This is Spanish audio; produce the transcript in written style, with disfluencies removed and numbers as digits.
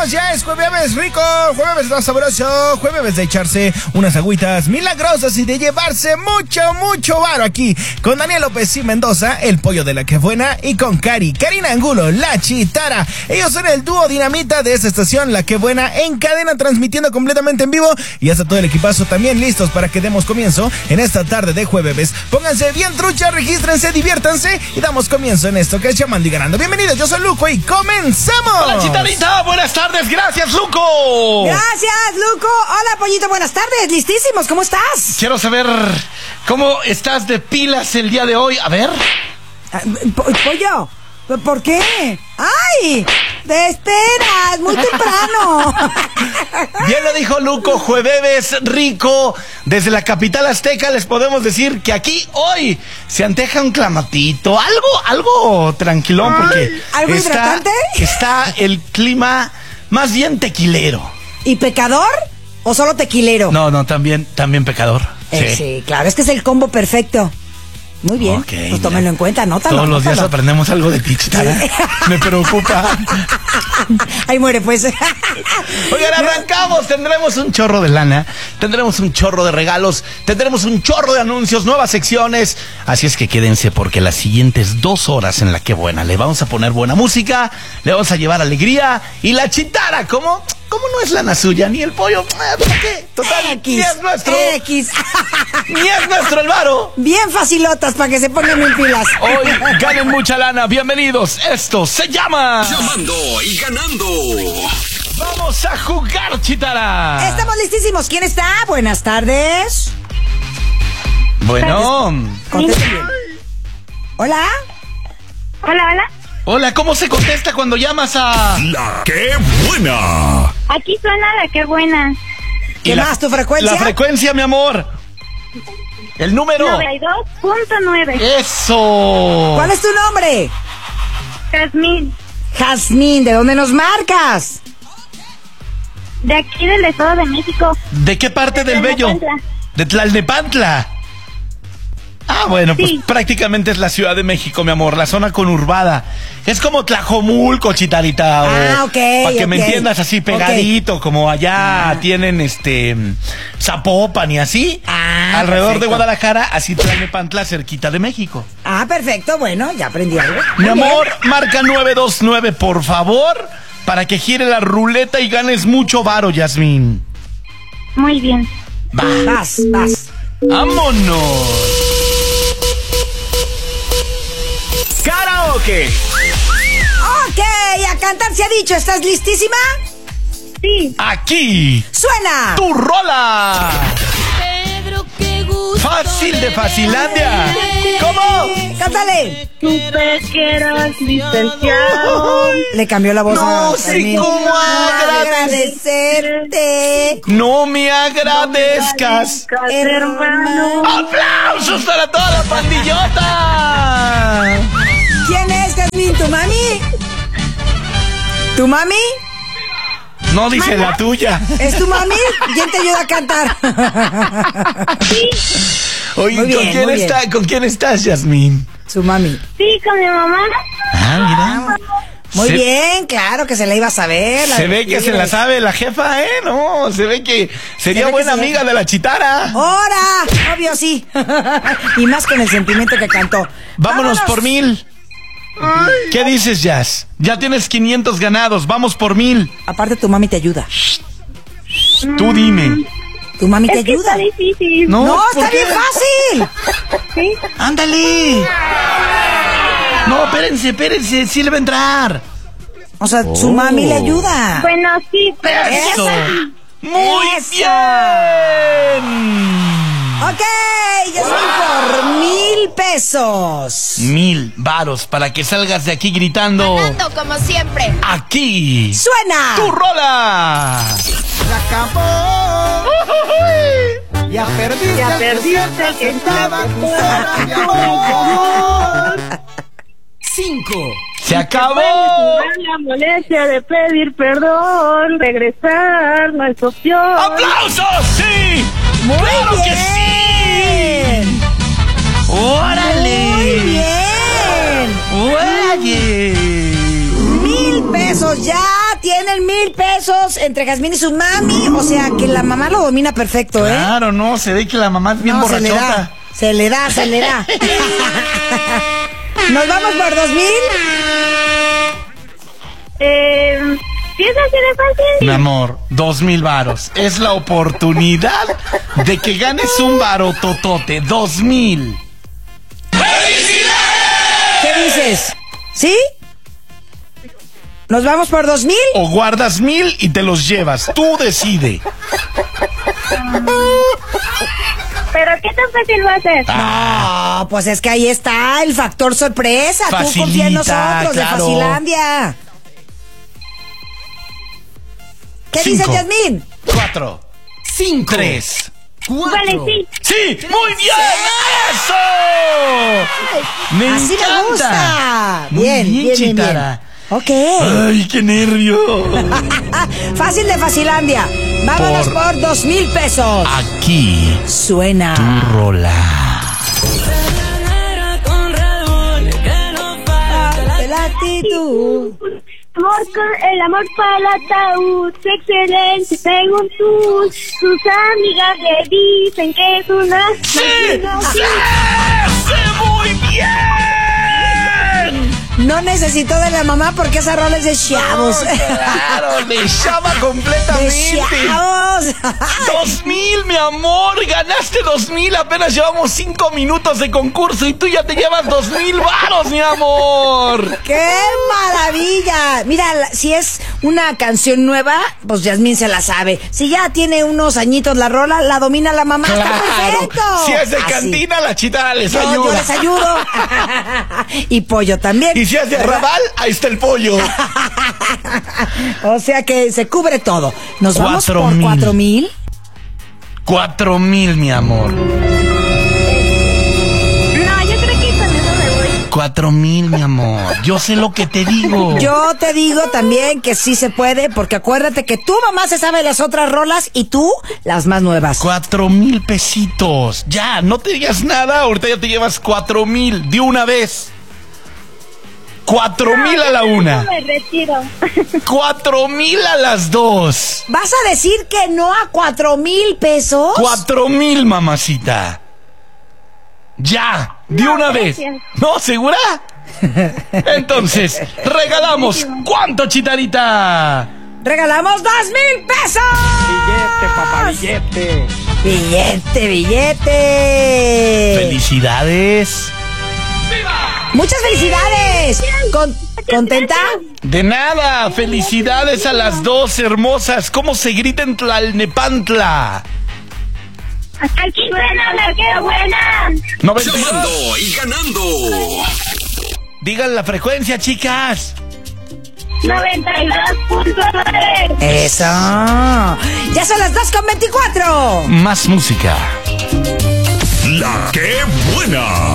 arrancamos, ya es jueves rico, jueves más sabroso, jueves de echarse unas agüitas milagrosas y de llevarse mucho varo aquí con Daniel López y Mendoza, el pollo de la que buena, y con Karina Angulo, la chitara. Ellos son el dúo dinamita de esta estación, La Que Buena, en cadena, transmitiendo completamente en vivo, y hasta todo el equipazo también listos para que demos comienzo en esta tarde de jueves. Pónganse bien trucha, regístrense, diviértanse y damos comienzo en esto que es Llamando y Ganando. Bienvenidos, yo soy Luco y comenzamos. Hola chitarita, buenas tardes, gracias Luco. Gracias Luco, hola pollito, buenas tardes, listísimos, ¿cómo estás? Quiero saber cómo estás de pilas el día de hoy, a ver. Pollo, ¿por qué? ¡Ay! ¡Te esperas! ¡Muy temprano! Bien lo dijo Luco, jueves rico. Desde la capital azteca les podemos decir que aquí hoy se anteja un clamatito, algo tranquilón, porque ¿algo hidratante? Está el clima más bien tequilero. ¿Y pecador o solo tequilero? No, también pecador. Sí, claro, es que es el combo perfecto. Muy bien, okay, pues tómenlo en cuenta, anótalo. Todos los días aprendemos algo de ti, chitara. Sí. Me preocupa. Ahí muere, pues. Oigan, arrancamos. Tendremos un chorro de lana, tendremos un chorro de regalos, tendremos un chorro de anuncios, nuevas secciones. Así es que quédense porque las siguientes 2 horas en La Que Buena le vamos a poner buena música, le vamos a llevar alegría. Y la chitara, ¿cómo no es lana suya? Ni el pollo, ¿para qué? Total, ni es nuestro. Ni es nuestro el varo. Bien facilotas para que se pongan en pilas. Hoy ganen mucha lana, bienvenidos. Esto se llama Llamando y Ganando. Vamos a jugar, chitara. Estamos listísimos. ¿Quién está? Buenas tardes. Bueno. Contesten bien. Hola. Hola, ¿cómo se contesta cuando llamas a La Que Buena? Aquí suena La Que Buena. ¿Qué más, tu frecuencia? La frecuencia, mi amor. El número 92.9. Eso. ¿Cuál es tu nombre? Jazmín, ¿de dónde nos marcas? de aquí del Estado de México. ¿De qué parte del Bello? De Tlalnepantla. Ah, bueno, sí. Pues prácticamente es la Ciudad de México, mi amor, la zona conurbada. Es como Tlajomulco, chitarita. Ok. Para que me entiendas, así pegadito, como allá tienen Zapopan y así. Alrededor perfecto. de Guadalajara, así Tlalnepantla, cerquita de México. Perfecto, bueno, ya aprendí algo. Mi amor, marca 929, por favor, para que gire la ruleta y ganes mucho varo, Yasmín. Muy bien. Vas. ¡Vámonos! ¡Karaoke! Ok, a cantar se ha dicho. ¿Estás listísima? Sí. Aquí ¡Suena! tu rola. Pedro, qué gusto. Fácil de Facilandia. ¿Cómo? ¡Cántale! Supe que eras licenciado. Le cambió la voz No a sé Fermín. cómo agradecerte. No me agradezcas. Hermano. ¡Aplausos para toda la pandillota! ¿Quién es, Jazmín? ¿Tu mami? ¿Tu mami? No dice la tuya. ¿Es tu mami? ¿Quién te ayuda a cantar? Oye, Muy bien, muy bien. ¿con quién estás, Yasmín? Su mami. Sí, con mi mamá. Mira. Muy bien, claro que se la iba a saber. Se ve que se la sabe la jefa, ¿eh? No, se ve que sería ve que buena sí. amiga de la chitara. ¡Hora! Obvio, sí. Y más con el sentimiento que cantó. Vámonos por 1000. ¿Qué dices, Jazz? Ya tienes 500 ganados, vamos por 1000. Aparte, tu mami te ayuda. Tú dime. Tu mami te Es que ayuda. está difícil. No, ¿por está qué? bien fácil. Sí. ¡Ándale! No, espérense, sí le va a entrar. O sea, su mami le ayuda. Bueno, sí, pero ¡Eso! ¡Muy Eso. bien! Ok, ya son por 1,000 pesos. 1000 varos para que salgas de aquí gritando. Ganando como siempre. Aquí. ¡Suena! ¡Tu rola! ¡Se acabó! Ya perdiste. ya perdiste que estaba Fuera de amor. 5, ¡Se acabó! la molestia de pedir perdón, regresar no es opción. ¡Aplausos! ¡Sí! Muy ¡Claro bien. que sí! ¡Órale! Muy bien. ¡Órale! 1,000 pesos ya tienen 1,000 pesos entre Jazmín y su mami. O sea, que la mamá lo domina perfecto, ¿eh? Claro, no, se ve que la mamá es bien No, borrachota. se le da. ¿Nos vamos por 2,000? ¿Sí es así de fácil? Mi amor, 2,000 varos. Es la oportunidad de que ganes un varototote. 2,000. ¿Qué dices? ¿Sí? ¿Nos vamos por 2,000? O guardas 1,000 y te los llevas. Tú decide. ¿Pero qué tan fácil va a ser? No, pues es que ahí está el factor sorpresa. Tú confía en nosotros, claro. de Facilandia. ¿Qué 5, dice Jazmín? 4, 5, 3. 4. Vale, sí. ¡Sí! ¡Muy bien! ¡Eso! ¡Me Así encanta! me gusta. Muy bien, Chitara. Ok. ¡Ay, qué nervio! Fácil de Facilandia. Vámonos por 2,000 pesos. Aquí, Suena. tu rola. La actitud. El amor para el ataúd es excelente, según tus amigas le dicen que es una... ¡Sí! ¡Muy bien! No necesito de la mamá porque esa rola es de chavos. Claro, de chava completamente. De chavos. 2,000, mi amor, ganaste 2,000, apenas llevamos 5 minutos de concurso y tú ya te llevas 2,000 varos, mi amor. ¡Qué maravilla! Mira, si es una canción nueva, pues Jazmín se la sabe. Si ya tiene unos añitos la rola, la domina la mamá. ¡Está perfecto! Si es de Así. cantina, la Chitara les Yo ayuda. les ayudo. Y Pollo también. Y si es de arrabal, ahí está el pollo. O sea que se cubre todo. ¿Nos vamos por 4,000. 4,000? 4,000, mi amor. No, yo creo que con eso me voy. 4,000, mi amor. Yo sé lo que te digo. Yo te digo también que sí se puede, porque acuérdate que tu mamá se sabe las otras rolas y tú las más nuevas. 4,000 pesitos. Ya, no te digas nada. Ahorita ya te llevas 4,000 de una vez. 4,000 a la una. Me retiro. 4,000 a las 2. ¿Vas a decir que no a 4,000 pesos? 4,000, mamacita. Ya, de una vez. gracias. ¿No? ¿Segura? Entonces, regalamos. ¿Cuánto, Chitarita? ¡Regalamos 2,000 pesos! Billete, papá, billete. ¡Billete! ¡Felicidades! ¡Muchas felicidades! ¿Contenta? De nada, felicidades a las dos hermosas. ¿Cómo se grita en Tlalnepantla? Aquí suena la que buena. 92. Llamando y ganando. Digan la frecuencia, chicas. 92.9. ¡Eso! ¡Ya son las 2:24! Más música. La que buena.